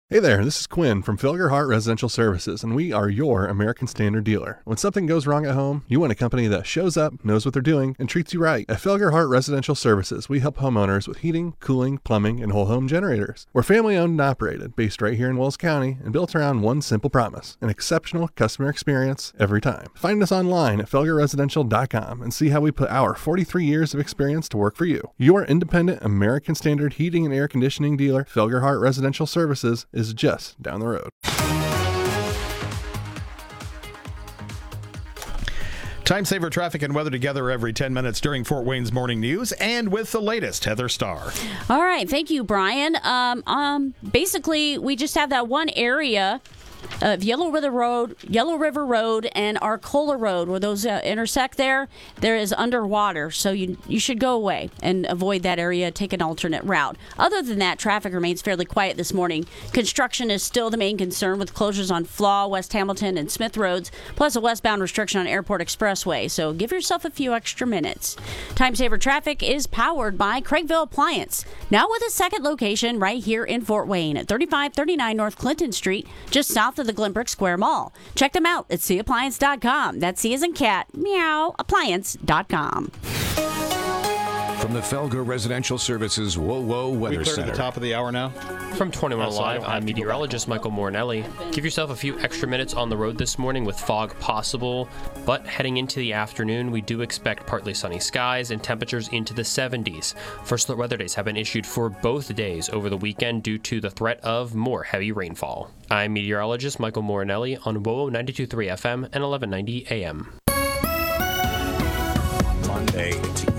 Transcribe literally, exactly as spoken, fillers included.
Hey there, this is Quinn from Felger Hart Residential Services, and we are your American Standard dealer. When something goes wrong at home, you want a company that shows up, knows what they're doing, and treats you right. At Felger Hart Residential Services, we help homeowners with heating, cooling, plumbing, and whole home generators. We're family owned and operated, based right here in Wells County, and built around one simple promise: an exceptional customer experience every time. Find us online at felger residential dot com and see how we put our forty-three years of experience to work for you. Your independent American Standard heating and air conditioning dealer, Felger Hart Residential Services, is just down the road. Time saver traffic and weather together every ten minutes during Fort Wayne's morning news, and with the latest, Heather Starr. All right, thank you, Brian. Um, um, basically, we just have that one area of Yellow River Road, Yellow River Road, and Arcola Road, where those uh, intersect there. There is underwater, so you you should go away and avoid that area. Take an alternate route. Other than that, traffic remains fairly quiet this morning. Construction is still the main concern, with closures on Flaw, West Hamilton, and Smith Roads, plus a westbound restriction on Airport Expressway. So give yourself a few extra minutes. Time saver traffic is powered by Craigville Appliance, now with a second location right here in Fort Wayne at thirty-five thirty-nine North Clinton Street, just south of the Glenbrook Square Mall. Check them out at c appliance dot com. That's C as in cat, meow, appliance dot com. From the Felger Residential Services Whoa Whoa Weather We clear to Center. the top of the hour now. From twenty-one Live, I'm meteorologist Michael Morinelli. Give yourself a few extra minutes on the road this morning with fog possible, but heading into the afternoon, we do expect partly sunny skies and temperatures into the seventies. First alert weather days have been issued for both days over the weekend due to the threat of more heavy rainfall. I'm meteorologist Michael Morinelli on W O O ninety-two point three F M and eleven ninety A M. Monday.